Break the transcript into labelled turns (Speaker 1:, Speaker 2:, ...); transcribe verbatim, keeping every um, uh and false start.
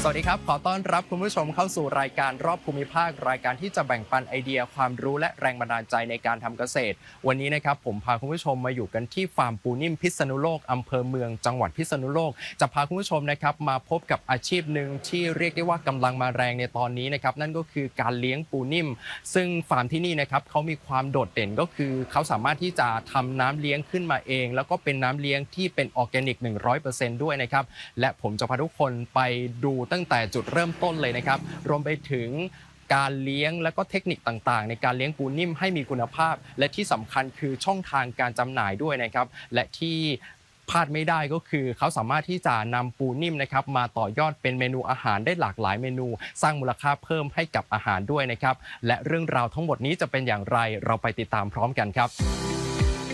Speaker 1: สวัสดีครับขอต้อนรับคุณผู้ชมเข้าสู่รายการรอบภูมิภาครายการที่จะแบ่งปันไอเดียความรู้และแรงบันดาลใจในการทำเกษตรวันนี้นะครับผมพาคุณผู้ชมมาอยู่กันที่ฟาร์มปูนิ่มพิษณุโลกอำเภอเมืองจังหวัดพิษณุโลกจะพาคุณผู้ชมนะครับมาพบกับอาชีพหนึ่งที่เรียกได้ว่ากำลังมาแรงในตอนนี้นะครับนั่นก็คือการเลี้ยงปูนิ่มซึ่งฟาร์มที่นี่นะครับเขามีความโดดเด่นก็คือเขาสามารถที่จะทำน้ำเลี้ยงขึ้นมาเองแล้วก็เป็นน้ำเลี้ยงที่เป็นออร์แกนิก หนึ่งร้อยเปอร์เซ็นต์ ด้วยนะครับและผมจะพาทุกคนไปดูตั้งแต่จุดเริ่มต้นเลยนะครับรวมไปถึงการเลี้ยงและก็เทคนิคต่างๆในการเลี้ยงปูนิ่มให้มีคุณภาพและที่สำคัญคือช่องทางการจำหน่ายด้วยนะครับและที่พลาดไม่ได้ก็คือเขาสามารถที่จะนำปูนิ่มนะครับมาต่อยอดเป็นเมนูอาหารได้หลากหลายเมนูสร้างมูลค่าเพิ่มให้กับอาหารด้วยนะครับและเรื่องราวทั้งหมดนี้จะเป็นอย่างไรเราไปติดตามพร้อมกันครับ